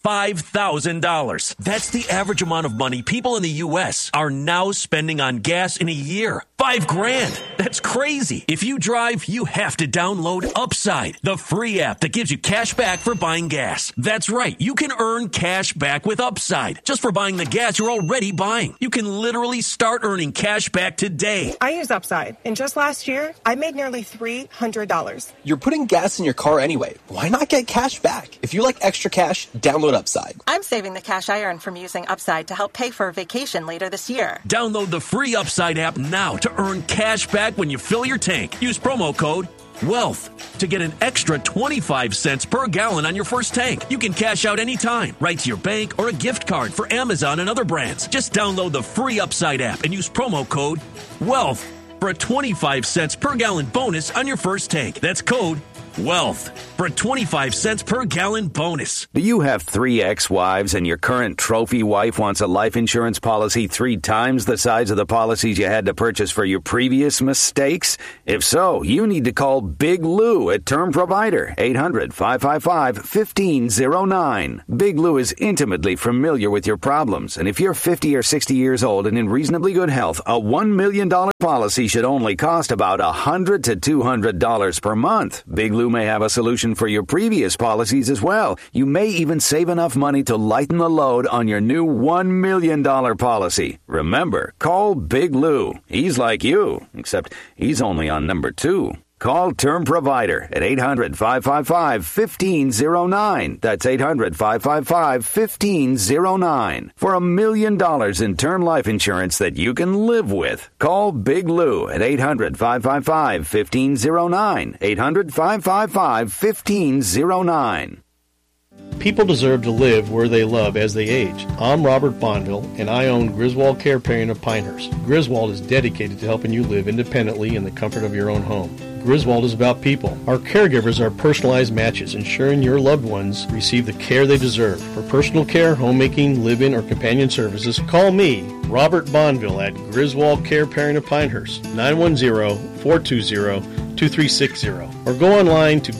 $5,000. That's the average amount of money people in the U.S. are now spending on gas in a year. $5,000. That's crazy. If you drive, you have to download Upside, the free app that gives you cash back for buying gas. That's right. You can earn cash back with Upside just for buying the gas you're already buying. You can literally start earning cash back today. I use Upside, and just last year, I made nearly $300. You're putting gas in your car anyway. Why not get cash back? If you like extra cash, download Upside. I'm saving the cash I earn from using Upside to help pay for a vacation later this year. Download the free Upside app now to earn cash back when you fill your tank. Use promo code WEALTH to get an extra 25 cents per gallon on your first tank. You can cash out anytime, right to your bank or a gift card for Amazon and other brands. Just download the free Upside app and use promo code WEALTH for a 25 cents per gallon bonus on your first tank. That's code WEALTH for a 25 cents per gallon bonus. Do you have 3 ex-wives and your current trophy wife wants a life insurance policy 3 times the size of the policies you had to purchase for your previous mistakes? If so, you need to call Big Lou at Term Provider, 800-555-1509. Big Lou is intimately familiar with your problems, and if you're 50 or 60 years old and in reasonably good health, a $1 million policy should only cost about $100 to $200 per month. Big Lou may have a solution for your previous policies as well. You may even save enough money to lighten the load on your new $1 million policy. Remember, call Big Lou. He's like you, except he's only on number 2. Call Term Provider at 800-555-1509. That's 800-555-1509 for $1 million in term life insurance that you can live with. Call Big Lou at 800-555-1509. 800-555-1509. People deserve to live where they love as they age. I'm Robert Bonville, and I own Griswold Care Paring of Pinehurst. Griswold is dedicated to helping you live independently in the comfort of your own home. Griswold is about people. Our caregivers are personalized matches, ensuring your loved ones receive the care they deserve. For personal care, homemaking, live-in, or companion services, call me, Robert Bonville, at Griswold Care Paring of Pinehurst, 910-420-2360, or go online to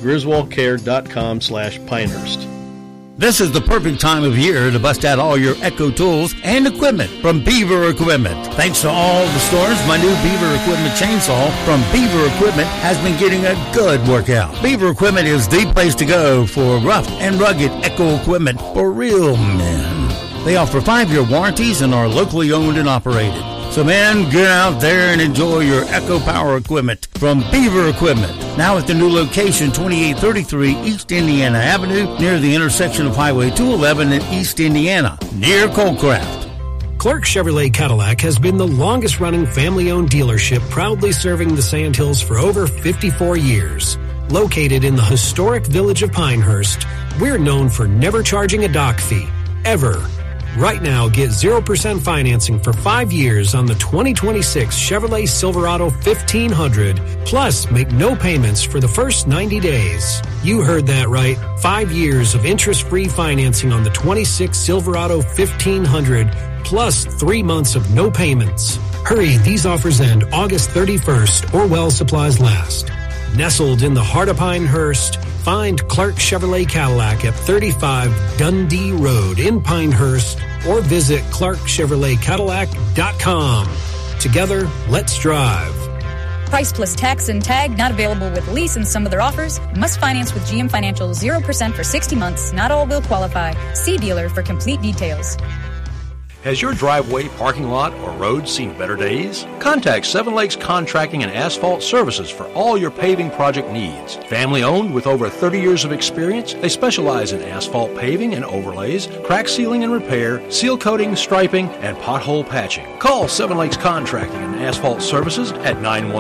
griswoldcare.com/Pinehurst. This is the perfect time of year to bust out all your Echo tools and equipment from Beaver Equipment. Thanks to all the storms, my new Beaver Equipment chainsaw from Beaver Equipment has been getting a good workout. Beaver Equipment is the place to go for rough and rugged Echo equipment for real men. They offer 5-year warranties and are locally owned and operated. So, man, get out there and enjoy your Echo Power equipment from Beaver Equipment. Now at the new location, 2833 East Indiana Avenue, near the intersection of Highway 211 and East Indiana, near Coldcraft. Clark Chevrolet Cadillac has been the longest-running family-owned dealership, proudly serving the Sandhills for over 54 years. Located in the historic village of Pinehurst, we're known for never charging a dock fee, ever. Right now, get 0% financing for 5 years on the 2026 Chevrolet Silverado 1500, plus make no payments for the first 90 days. You heard that right. 5 years of interest-free financing on the 26 Silverado 1500, plus 3 months of no payments. Hurry, these offers end August 31st or while supplies last. Nestled in the heart of Pinehurst, find Clark Chevrolet Cadillac at 35 Dundee Road in Pinehurst or visit clarkchevroletcadillac.com. Together, let's drive. Price plus tax and tag not available with lease and some other offers. Must finance with GM Financial 0% for 60 months. Not all will qualify. See dealer for complete details. Has your driveway, parking lot, or road seen better days? Contact Seven Lakes Contracting and Asphalt Services for all your paving project needs. Family owned with over 30 years of experience, they specialize in asphalt paving and overlays, crack sealing and repair, seal coating, striping, and pothole patching. Call Seven Lakes Contracting and Asphalt Services at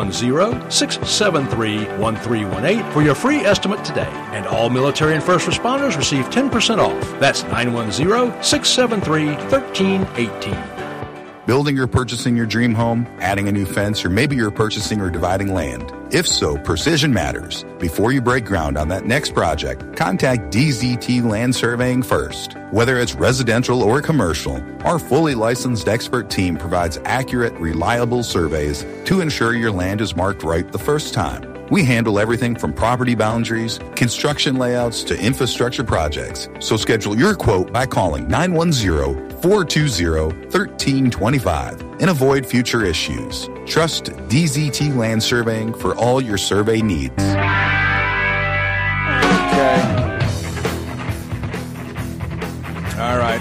910-673-1318 for your free estimate today. And all military and first responders receive 10% off. That's 910-673-1318. Building or purchasing your dream home, adding a new fence, or maybe you're purchasing or dividing land. If so, precision matters. Before you break ground on that next project, contact DZT Land Surveying first. Whether it's residential or commercial, our fully licensed expert team provides accurate, reliable surveys to ensure your land is marked right the first time. We handle everything from property boundaries, construction layouts, to infrastructure projects. So schedule your quote by calling 910-420-1325 and avoid future issues. Trust DZT Land Surveying for all your survey needs. Okay. All right.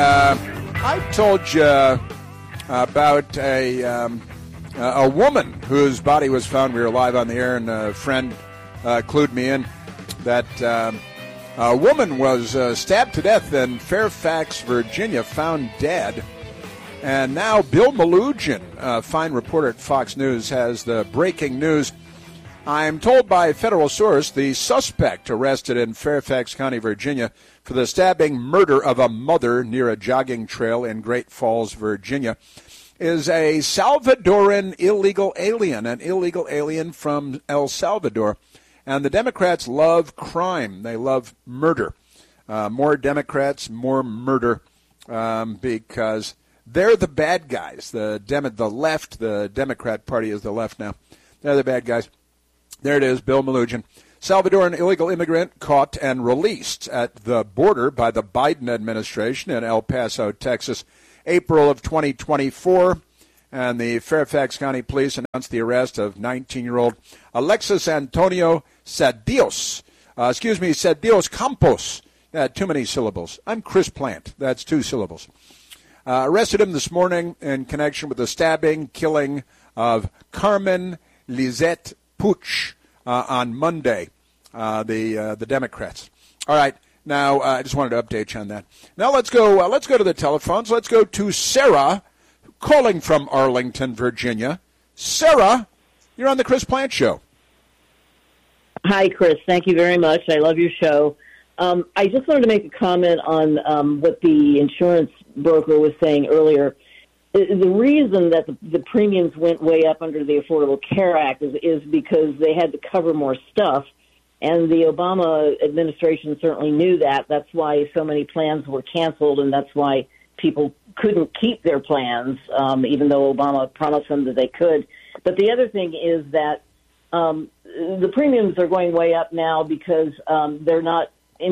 I told you about a woman whose body was found. We were live on the air, and a friend clued me in that a woman was stabbed to death in Fairfax, Virginia, found dead. And now Bill Melugin, a fine reporter at Fox News, has the breaking news. I'm told by a federal source the suspect arrested in Fairfax County, Virginia, for the stabbing murder of a mother near a jogging trail in Great Falls, Virginia, is a Salvadoran illegal alien, an illegal alien from El Salvador. And the Democrats love crime. They love murder. More Democrats, more murder, because they're the bad guys. The left, the Democrat Party is the left now. They're the bad guys. There it is, Bill Melugin. Salvadoran illegal immigrant caught and released at the border by the Biden administration in El Paso, Texas, April of 2024. And the Fairfax County Police announced the arrest of 19-year-old Alexis Antonio Cedillos Campos. Too many syllables. I'm Chris Plant. That's 2 syllables. Arrested him this morning in connection with the stabbing, killing of Carmen Lizette Puch on Monday, the Democrats. All right, now I just wanted to update you on that. Now let's go to the telephones. Let's go to Sarah, calling from Arlington, Virginia. Sarah, you're on the Chris Plant Show. Hi, Chris. Thank you very much. I love your show. I just wanted to make a comment on what the insurance broker was saying earlier. The reason that the premiums went way up under the Affordable Care Act is because they had to cover more stuff, and the Obama administration certainly knew that. That's why so many plans were canceled, and that's why people couldn't keep their plans, even though Obama promised them that they could. But the other thing is that the premiums are going way up now because they're not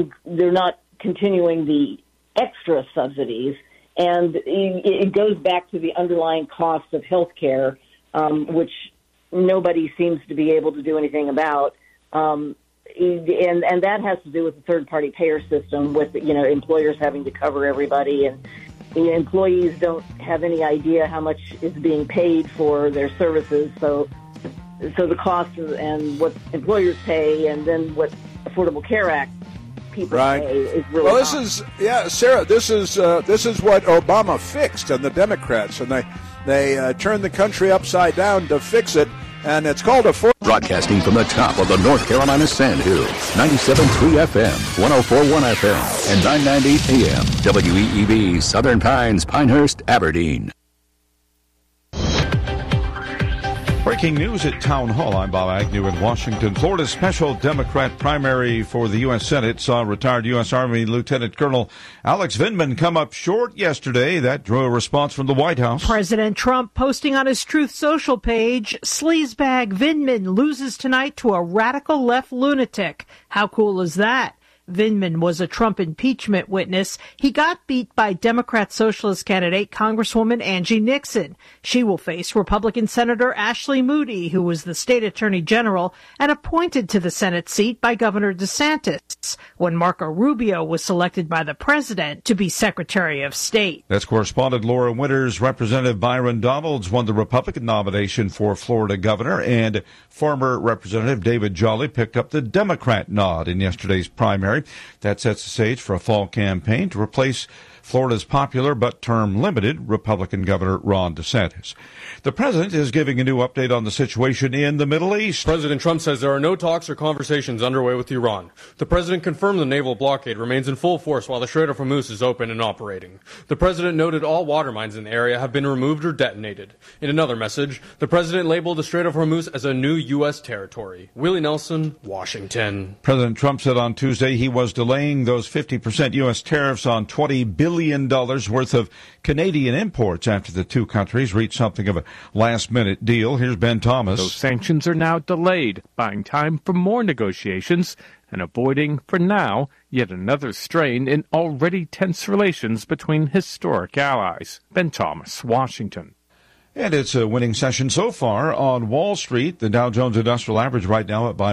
continuing the extra subsidies. And it goes back to the underlying cost of health care, which nobody seems to be able to do anything about. And that has to do with the third-party payer system, with employers having to cover everybody, and the employees don't have any idea how much is being paid for their services. So the cost and what employers pay, and then what Affordable Care Act people pay is really well. Sarah. This is what Obama fixed, and the Democrats, and they turned the country upside down to fix it, and it's called Broadcasting from the top of the North Carolina Sand Hills, 97.3 FM, 104.1 FM, and 990 AM, WEEB, Southern Pines, Pinehurst, Aberdeen. Breaking news at Town Hall. I'm Bob Agnew in Washington. Florida's special Democrat primary for the U.S. Senate saw retired U.S. Army Lieutenant Colonel Alex Vindman come up short yesterday. That drew a response from the White House. President Trump posting on his Truth Social page, sleazebag Vindman loses tonight to a radical left lunatic. How cool is that? Vindman was a Trump impeachment witness. He got beat by Democrat Socialist candidate Congresswoman Angie Nixon. She will face Republican Senator Ashley Moody, who was the state attorney general and appointed to the Senate seat by Governor DeSantis when Marco Rubio was selected by the president to be Secretary of State. That's correspondent Laura Winters. Representative Byron Donalds won the Republican nomination for Florida governor, and former Representative David Jolly picked up the Democrat nod in yesterday's primary. That sets the stage for a fall campaign to replace Florida's popular but term-limited Republican Governor Ron DeSantis. The president is giving a new update on the situation in the Middle East. President Trump says there are no talks or conversations underway with Iran. The president confirmed the naval blockade remains in full force while the Strait of Hormuz is open and operating. The president noted all water mines in the area have been removed or detonated. In another message, the president labeled the Strait of Hormuz as a new U.S. territory. Willie Nelson, Washington. President Trump said on Tuesday he was delaying those 50% U.S. tariffs on $20 billion billion worth of Canadian imports after the two countries reached something of a last-minute deal. Here's Ben Thomas. Those sanctions are now delayed, buying time for more negotiations and avoiding, for now, yet another strain in already tense relations between historic allies. Ben Thomas, Washington. And it's a winning session so far on Wall Street. The Dow Jones Industrial Average right now up by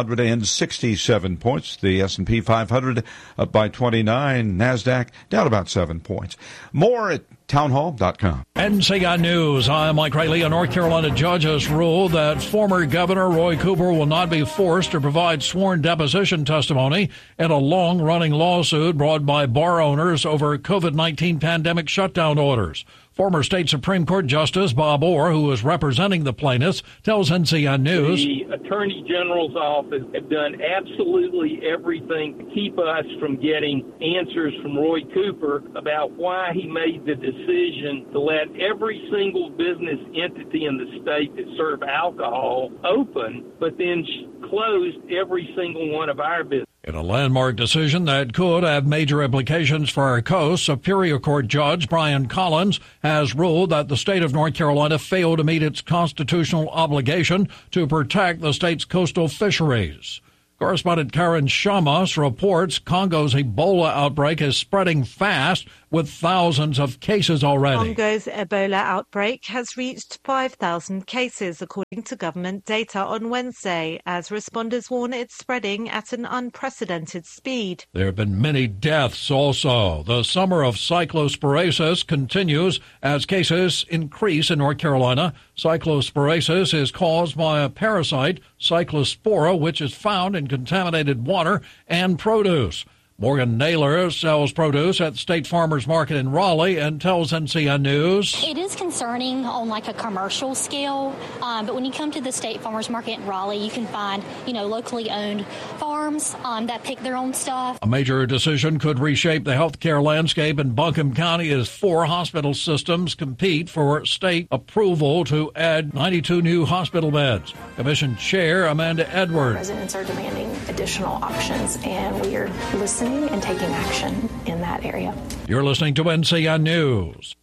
167 points. The S&P 500 up by 29. NASDAQ down about 7 points. More at townhall.com. NCI News. I'm Mike Riley. A North Carolina judge has ruled that former Governor Roy Cooper will not be forced to provide sworn deposition testimony in a long-running lawsuit brought by bar owners over COVID-19 pandemic shutdown orders. Former State Supreme Court Justice Bob Orr, who is representing the plaintiffs, tells NCI News. The Attorney General's office have done absolutely everything to keep us from getting answers from Roy Cooper about why he made the decision to let every single business entity in the state that serve alcohol open, but then closed every single one of our businesses. In a landmark decision that could have major implications for our coast, Superior Court Judge Brian Collins has ruled that the state of North Carolina failed to meet its constitutional obligation to protect the state's coastal fisheries. Correspondent Karen Shamas reports Congo's Ebola outbreak is spreading fast with thousands of cases already. Congo's Ebola outbreak has reached 5,000 cases, according to government data on Wednesday, as responders warn it's spreading at an unprecedented speed. There have been many deaths also. The summer of cyclosporasis continues as cases increase in North Carolina. Cyclosporasis is caused by a parasite, Cyclospora, which is found in contaminated water and produce. Morgan Naylor sells produce at the State Farmers Market in Raleigh and tells NCI News. It is concerning on like a commercial scale, but when you come to the State Farmers Market in Raleigh, you can find, locally owned farms that pick their own stuff. A major decision could reshape the healthcare landscape in Buncombe County as 4 hospital systems compete for state approval to add 92 new hospital beds. Commission Chair Amanda Edwards. Residents are demanding additional options, and we are listening and taking action in that area. You're listening to NCI News.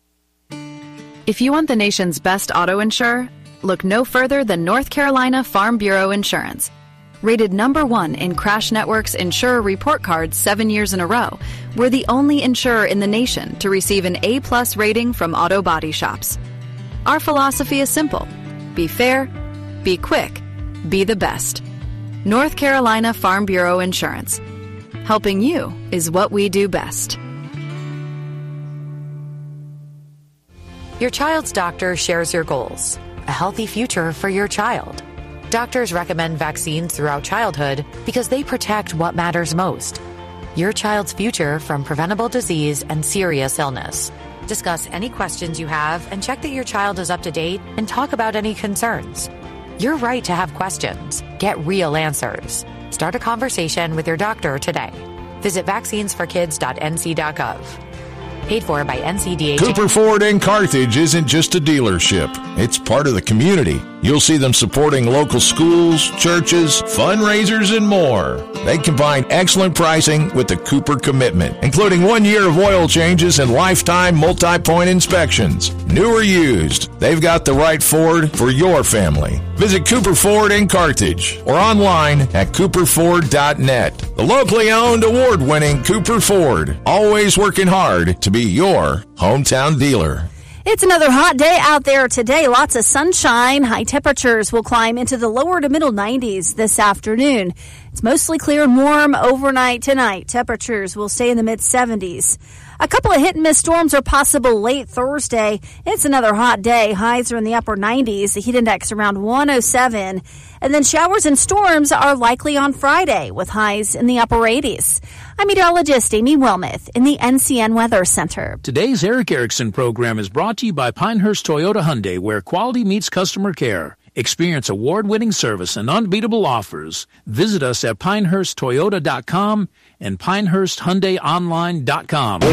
If you want the nation's best auto insurer, look no further than North Carolina Farm Bureau Insurance. Rated #1 in Crash Network's Insurer Report Card 7 years in a row, we're the only insurer in the nation to receive an A+ rating from auto body shops. Our philosophy is simple. Be fair, be quick, be the best. North Carolina Farm Bureau Insurance. Helping you is what we do best. Your child's doctor shares your goals. A healthy future for your child. Doctors recommend vaccines throughout childhood because they protect what matters most. Your child's future from preventable disease and serious illness. Discuss any questions you have and check that your child is up to date and talk about any concerns. You're right to have questions. Get real answers. Start a conversation with your doctor today. Visit vaccinesforkids.nc.gov. Paid for by NCDA. Cooper Ford in Carthage isn't just a dealership. It's part of the community. You'll see them supporting local schools, churches, fundraisers, and more. They combine excellent pricing with the Cooper commitment, including 1 year of oil changes and lifetime multi-point inspections. New or used, they've got the right Ford for your family. Visit Cooper Ford in Carthage or online at cooperford.net. The locally owned, award-winning Cooper Ford, always working hard to be your hometown dealer. It's another hot day out there today. Lots of sunshine. High temperatures will climb into the lower to middle 90s this afternoon. It's mostly clear and warm overnight tonight. Temperatures will stay in the mid-70s. A couple of hit-and-miss storms are possible late Thursday. It's another hot day. Highs are in the upper 90s. The heat index around 107. And then showers and storms are likely on Friday with highs in the upper 80s. I'm meteorologist Amy Wilmoth in the NCN Weather Center. Today's Eric Erickson program is brought to you by Pinehurst Toyota Hyundai, where quality meets customer care. Experience award-winning service and unbeatable offers. Visit us at pinehursttoyota.com and pinehursthyundaiονline.com.